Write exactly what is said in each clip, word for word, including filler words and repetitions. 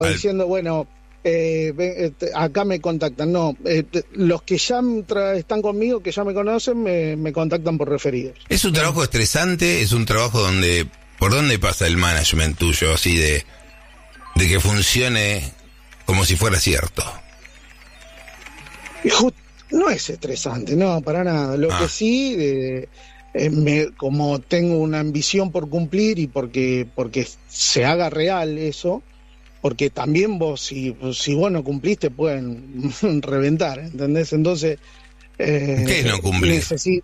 Al... diciendo, bueno, eh, eh, acá me contactan. No, eh, los que ya tra- están conmigo, que ya me conocen, me, me contactan por referidos. ¿Es un trabajo estresante? ¿Es un trabajo donde... ¿Por dónde pasa el management tuyo, así de, de que funcione como si fuera cierto? No es estresante, no, para nada. Lo ah. que sí, eh, eh, me, como tengo una ambición por cumplir y porque porque se haga real eso, porque también vos, si, si vos no cumpliste, pueden reventar, ¿entendés? Entonces... Eh, ¿qué es no cumplir? Necesito...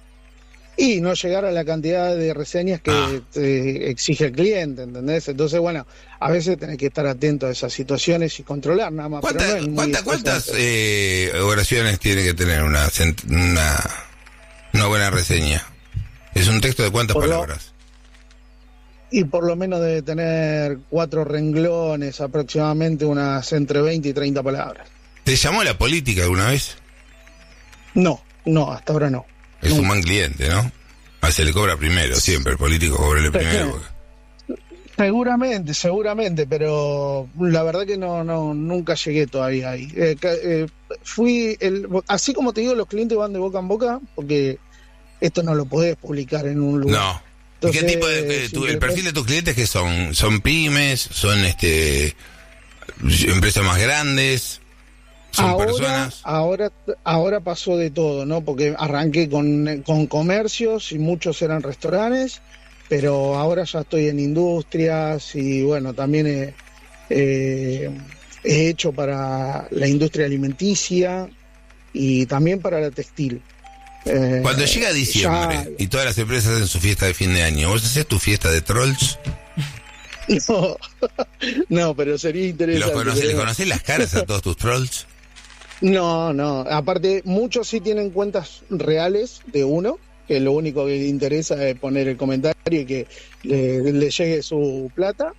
Y no llegar a la cantidad de reseñas que ah. te exige el cliente, ¿entendés? Entonces, bueno, a veces tenés que estar atento a esas situaciones y controlar nada más. ¿Cuánta, pero no ¿cuánta, ¿Cuántas eh, oraciones tiene que tener una, una una buena reseña? ¿Es un texto de cuántas por palabras? Lo, y por lo menos debe tener cuatro renglones, aproximadamente unas entre veinte y treinta palabras. ¿Te llamó la política alguna vez? No, no, hasta ahora no. Es un buen cliente, ¿no? Ah, se le cobra primero, siempre, el político cobrele primero. Porque... Seguramente, seguramente, pero la verdad que no, no, nunca llegué todavía ahí. Eh, eh, fui, el, así como te digo, los clientes van de boca en boca, porque esto no lo podés publicar en un lugar. No. Entonces, ¿qué tipo de, eh, tu, el perfil de tus clientes que son? ¿Son pymes? ¿Son este empresas más grandes? ¿Son ahora, personas? Ahora, ahora pasó de todo, ¿no? Porque arranqué con, con comercios y muchos eran restaurantes, pero ahora ya estoy en industrias y bueno, también he, eh, he hecho para la industria alimenticia y también para la textil. Eh, Cuando llega diciembre ya... y todas las empresas hacen su fiesta de fin de año, ¿vos haces tu fiesta de trolls? No, no, pero sería interesante. ¿Los conoces, ¿Le conocés las caras a todos tus trolls? No, no, aparte muchos sí tienen cuentas reales de uno, que lo único que le interesa es poner el comentario y que le, le llegue su plata,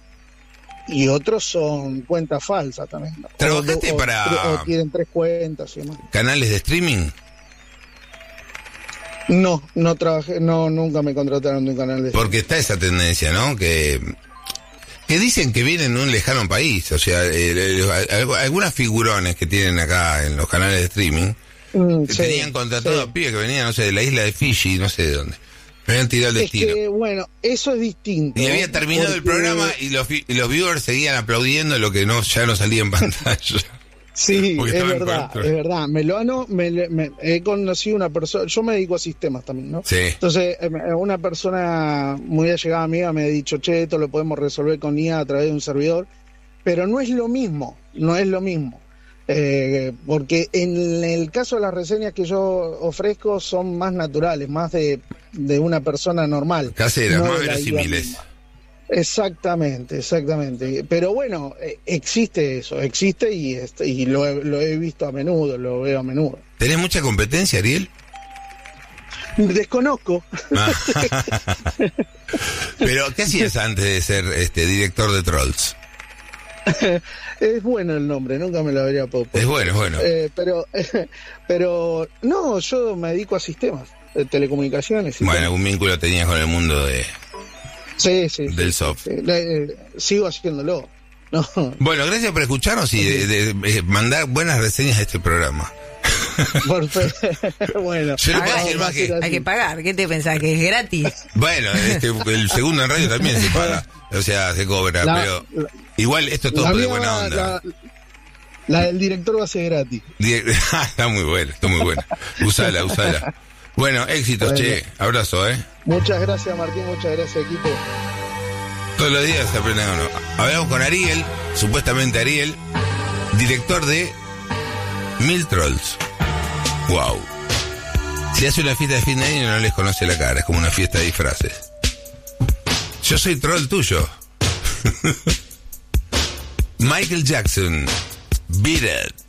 y otros son cuentas falsas también, ¿no? ¿Trabajaste o, para o, o tienen tres cuentas y demás. ¿Canales de streaming? No, no trabajé, no, nunca me contrataron de un canal de streaming. Porque está esa tendencia, ¿no? Que... que dicen que vienen de un lejano país, o sea, eh, eh, algunas figurones que tienen acá en los canales de streaming, mm, que sí, tenían contratado sí. a pibes que venían, no sé, de la isla de Fiji, no sé de dónde. Me habían tirado el es destino. Que, bueno, eso es distinto. Y había terminado porque... el programa y los, y los viewers seguían aplaudiendo lo que no ya no salía en pantalla. Sí, es verdad, es verdad. Me lo ano, me, me, he conocido una persona, yo me dedico a sistemas también, ¿no? Sí. Entonces, una persona muy allegada amiga me ha dicho, che, esto lo podemos resolver con I A a través de un servidor, pero no es lo mismo, no es lo mismo. Eh, porque en el caso de las reseñas que yo ofrezco son más naturales, más de, de una persona normal. Caseras, no más verosímiles. Exactamente, exactamente. Pero bueno, existe eso, existe y, y lo, he, lo he visto a menudo, lo veo a menudo. ¿Tenés mucha competencia, Ariel? Desconozco. Pero, ¿qué hacías antes de ser este director de Trolls? Es bueno el nombre, nunca me lo habría puesto. Es bueno, es bueno. Eh, pero, eh, pero, no, yo me dedico a sistemas, de telecomunicaciones. Bueno, sistemas. Algún vínculo tenías con el mundo de... Sí, sí. Del sí, soft. Sí, eh, sigo haciéndolo. No. Bueno, gracias por escucharnos y de, de, de mandar buenas reseñas a este programa. Por fe. Bueno, yo no puedo decir más que... Hay que pagar, ¿qué te pensás? ¿Que es gratis? Bueno, este, el segundo en radio también se paga, o sea, se cobra, la, pero la, igual esto es todo de buena onda. La, la del director va a ser gratis. Está muy buena, está muy buena. Usala, usala. Bueno, éxitos, bueno. Che, abrazo, ¿eh? Muchas gracias, Martín, muchas gracias, equipo. Todos los días se aprende uno. Hablamos con Ariel, supuestamente Ariel, director de Mil Trolls. Wow. Si hace una fiesta de fin de año no les conoce la cara, es como una fiesta de disfraces. Yo soy troll tuyo. Michael Jackson, Beat It.